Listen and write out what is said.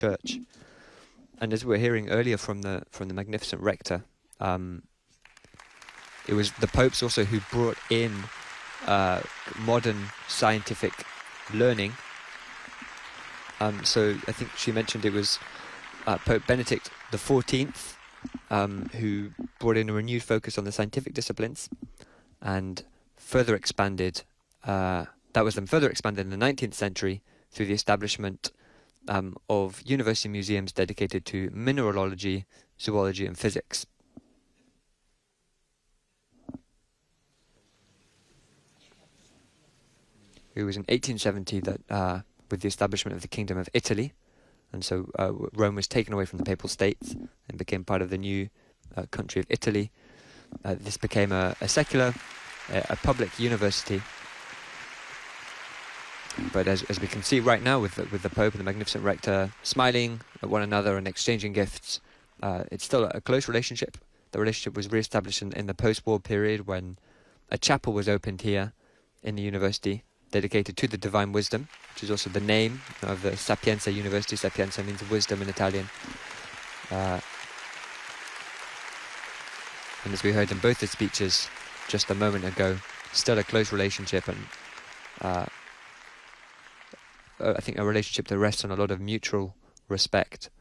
Church. And as we were hearing earlier from the magnificent rector, it was the popes also who brought in modern scientific learning. So I think she mentioned it was Pope Benedict XIV who brought in a renewed focus on the scientific disciplines and further expanded. That was then further expanded in the 19th century through the establishment of university museums dedicated to mineralogy, zoology, and physics. It was in 1870 that, with the establishment of the Kingdom of Italy, and so Rome was taken away from the Papal States and became part of the new country of Italy. This became a secular, a public university. But as we can see right now with the Pope and the Magnificent Rector smiling at one another and exchanging gifts, it's still a close relationship. The relationship was re-established in the post-war period when a chapel was opened here in the university dedicated to the Divine Wisdom, which is also the name of the Sapienza University. Sapienza means wisdom in Italian. And as we heard in both the speeches just a moment ago, still a close relationship, and I think a relationship that rests on a lot of mutual respect.